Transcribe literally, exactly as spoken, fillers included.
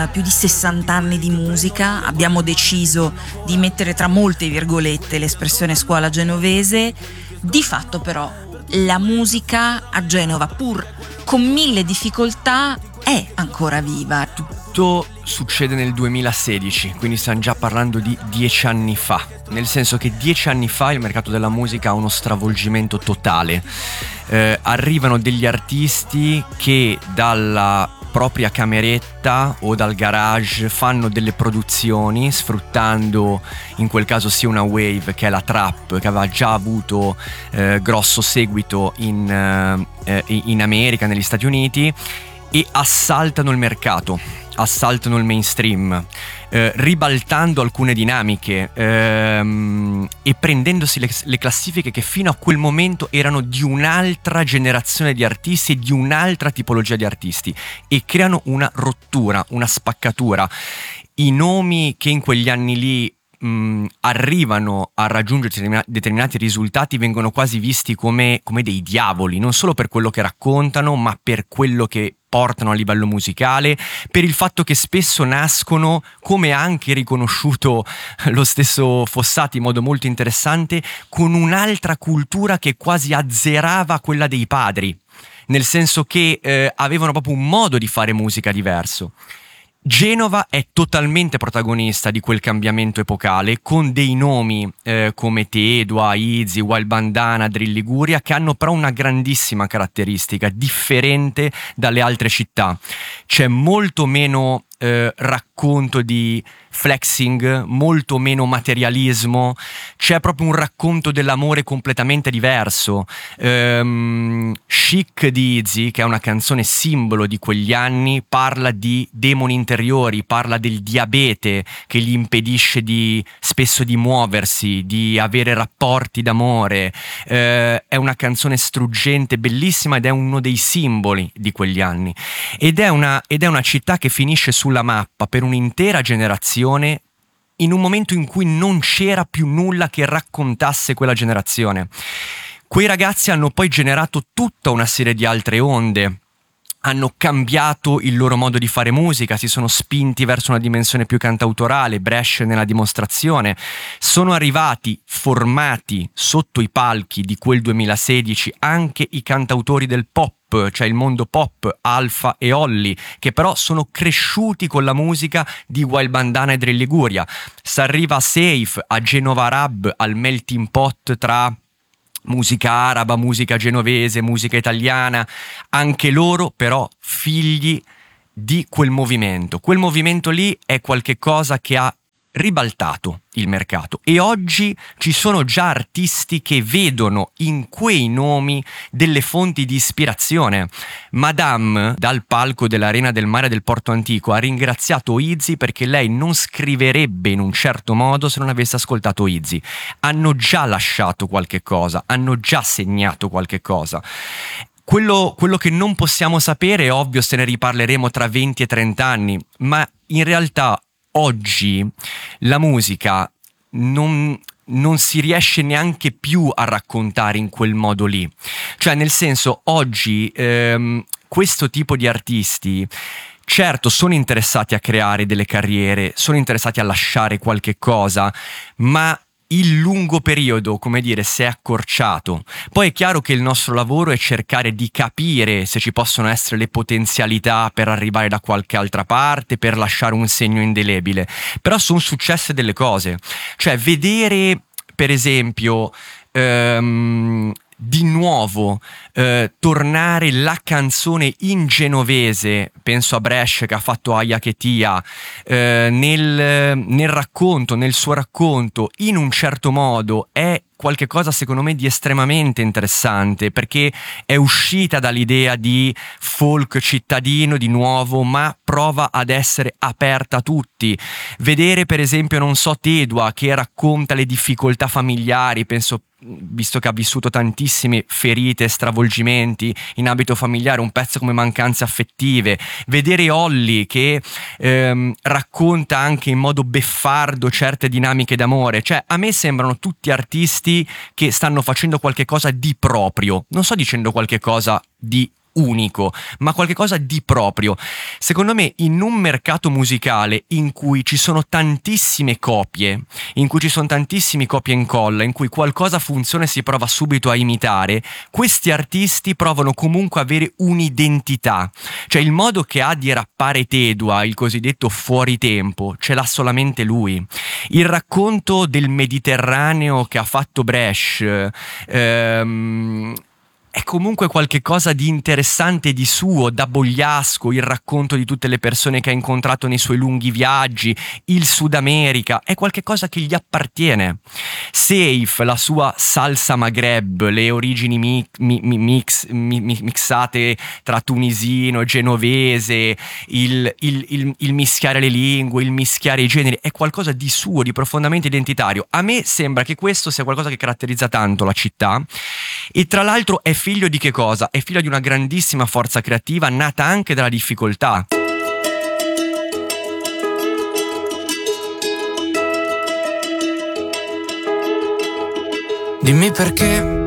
più di sessanta anni di musica, abbiamo deciso di mettere tra molte virgolette l'espressione scuola genovese. Di fatto però la musica a Genova, pur con mille difficoltà, è ancora viva. Tutto succede nel duemilasedici, quindi stiamo già parlando di dieci anni fa, nel senso che dieci anni fa il mercato della musica ha uno stravolgimento totale. Eh, arrivano degli artisti che dalla propria cameretta o dal garage fanno delle produzioni sfruttando in quel caso sia una wave che è la trap, che aveva già avuto eh, grosso seguito in, eh, in America, negli Stati Uniti, e assaltano il mercato, assaltano il mainstream, eh, ribaltando alcune dinamiche ehm, e prendendosi le, le classifiche che fino a quel momento erano di un'altra generazione di artisti e di un'altra tipologia di artisti, e creano una rottura, una spaccatura. I nomi che in quegli anni lì mh, arrivano a raggiungere determina- determinati risultati vengono quasi visti come, come dei diavoli, non solo per quello che raccontano, ma per quello che portano a livello musicale, per il fatto che spesso nascono, come ha anche riconosciuto lo stesso Fossati in modo molto interessante, con un'altra cultura che quasi azzerava quella dei padri, nel senso che eh, avevano proprio un modo di fare musica diverso. Genova è totalmente protagonista di quel cambiamento epocale, con dei nomi eh, come Tedua, Izzy, Wild Bandana, Drill Liguria, che hanno però una grandissima caratteristica differente dalle altre città. C'è molto meno eh, racconto di flexing, molto meno materialismo, c'è proprio un racconto dell'amore completamente diverso. ehm, Chic di Izzy, che è una canzone simbolo di quegli anni, parla di demoni interiori, parla del diabete che gli impedisce di spesso di muoversi, di avere rapporti d'amore. Eh, è una canzone struggente, bellissima, ed è uno dei simboli di quegli anni, ed è una, ed è una città che finisce sulla mappa per un'intera generazione in un momento in cui non c'era più nulla che raccontasse quella generazione. Quei ragazzi hanno poi generato tutta una serie di altre onde, hanno cambiato il loro modo di fare musica, si sono spinti verso una dimensione più cantautorale, Brescia nella dimostrazione. Sono arrivati formati sotto i palchi di quel duemilasedici anche i cantautori del pop, cioè il mondo pop, Alfa e Olli, che però sono cresciuti con la musica di Wild Bandana e Drill Liguria. S'arriva a Safe, a Genova Rab, al melting pot tra musica araba, musica genovese, musica italiana, anche loro però figli di quel movimento. Quel movimento lì è qualche cosa che ha ribaltato il mercato, e oggi ci sono già artisti che vedono in quei nomi delle fonti di ispirazione. Madame, dal palco dell'Arena del Mare del Porto Antico, ha ringraziato Izzy perché lei non scriverebbe in un certo modo se non avesse ascoltato Izzy. Hanno già lasciato qualche cosa, hanno già segnato qualche cosa. Quello, quello che non possiamo sapere, è ovvio, se ne riparleremo tra venti e trenta anni, ma in realtà oggi la musica non, non si riesce neanche più a raccontare in quel modo lì. Cioè, nel senso, oggi ehm, questo tipo di artisti, certo, sono interessati a creare delle carriere, sono interessati a lasciare qualche cosa, ma il lungo periodo, come dire, si è accorciato. Poi è chiaro che il nostro lavoro è cercare di capire se ci possono essere le potenzialità per arrivare da qualche altra parte, per lasciare un segno indelebile. Però sono successe delle cose. Cioè, vedere, per esempio, ehm, di nuovo eh, tornare la canzone in genovese, penso a Brescia che ha fatto Aya Chetia, eh, nel, nel racconto, nel suo racconto, in un certo modo è qualche cosa secondo me di estremamente interessante, perché è uscita dall'idea di folk cittadino di nuovo, ma prova ad essere aperta a tutti. Vedere per esempio, non so, Tedua che racconta le difficoltà familiari, penso, visto che ha vissuto tantissime ferite, stravolgimenti in ambito familiare, un pezzo come Mancanze affettive. Vedere Olli che ehm, racconta anche in modo beffardo certe dinamiche d'amore. Cioè, a me sembrano tutti artisti che stanno facendo qualche cosa di proprio. Non sto dicendo qualche cosa di unico, ma qualcosa di proprio. Secondo me, in un mercato musicale in cui ci sono tantissime copie, in cui ci sono tantissimi copia e incolla, in cui qualcosa funziona e si prova subito a imitare, questi artisti provano comunque a avere un'identità. Cioè il modo che ha di rappare Tedua, il cosiddetto fuori tempo, ce l'ha solamente lui. Il racconto del Mediterraneo che ha fatto Bresh, ehm, è comunque qualche cosa di interessante di suo, da Bogliasco, il racconto di tutte le persone che ha incontrato nei suoi lunghi viaggi, il Sud America, è qualche cosa che gli appartiene. Seif, la sua salsa Maghreb, le origini mi, mi, mi, mix, mi, mi, mixate tra tunisino e genovese, il, il, il, il mischiare le lingue, il mischiare i generi, è qualcosa di suo, di profondamente identitario. A me sembra che questo sia qualcosa che caratterizza tanto la città, e tra l'altro è figlio di che cosa? È figlio di una grandissima forza creativa nata anche dalla difficoltà. Dimmi perché